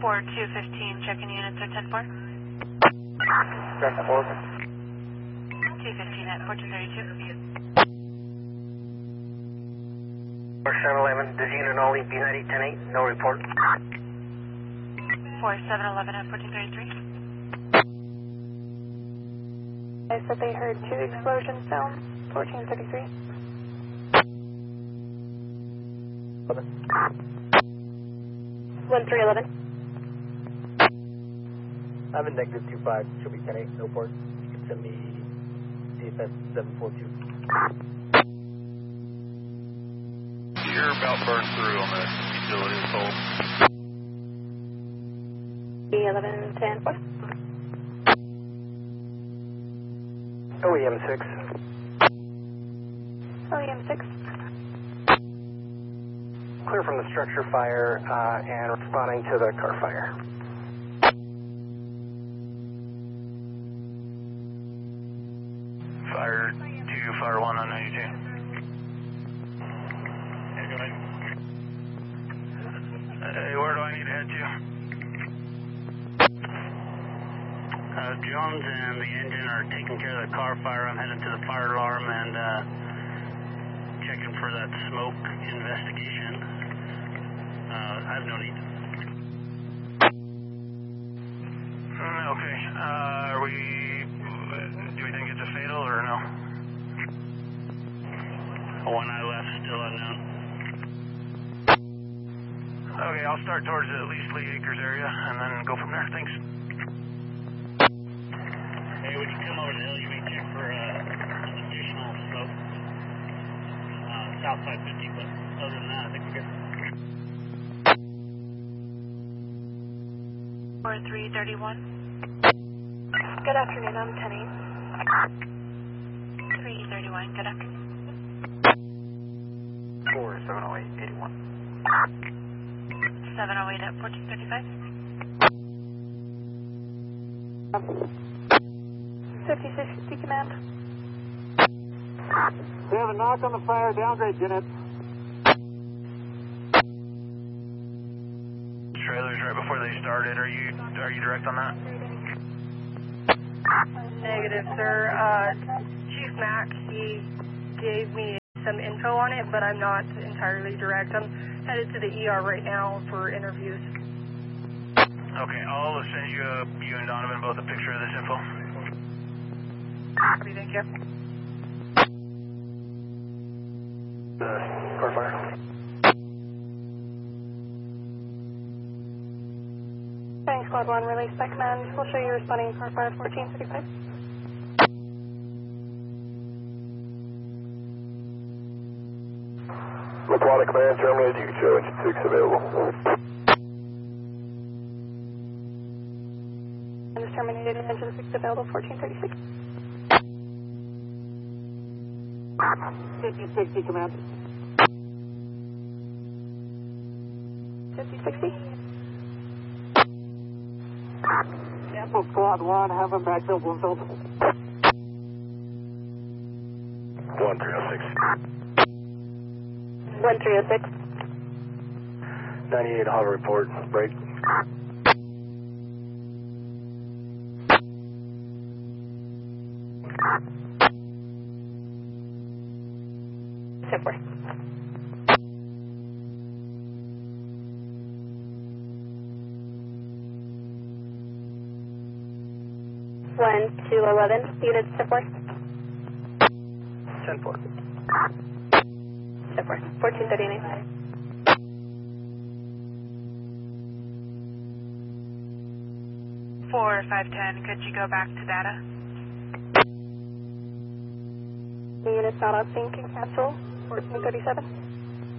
4215, checking units are 10-4. Check 4. 215 at 1432. 4711, does unit only B90 10-8, no report. 4711 at 1433. I said they heard 2 explosions down 1433. 1311. I'm in negative 25, should be 10-8, no port. You can send me CFS 742. You're about burned through on the utility pole. B1110. What? OEM 6. OEM 6. Clear from the structure fire and responding to the car fire. Fire 2, fire 1 on 92. Hey, go ahead. Hey, where do I need to head to? Jones and the engine are taking care of the car fire. I'm headed to the fire alarm and checking for that smoke investigation. I have no need. Okay. Do we think it's a fatal or no? When I left, still unknown. Okay, I'll start towards at least Lee Acres area and then go from there. Thanks. Hey, when you come over the hill, you may check for additional smoke south 550, but other than that, I think we're good. 4331. Good afternoon, I'm 10-8. 331, good afternoon. 470881. 708 at 1435. 5650 command. We have a knock on the fire, downgrade unit. Trailers right before they started. Are you direct on that? Negative, sir. Chief Mack, he gave me some info on it, but I'm not entirely direct. I'm headed to the ER right now for interviews. Okay, I'll send you and Donovan both a picture of this info. Thank you. Car fire. Flying Squad 1, release by command. We'll show you responding car fire 1435. Laplana Command terminated. You can show engine 6 available. And is terminated, engine 6 available 1436. 5060 command. 5060. Cancel Squad 1, have them backfill Bloomfield. 1306. 1306. 98 hover report, break. Super. One, 211, units support. 10-4. Support. 1439. 4510, could you go back to data? The unit's not on scene, can cancel 1437.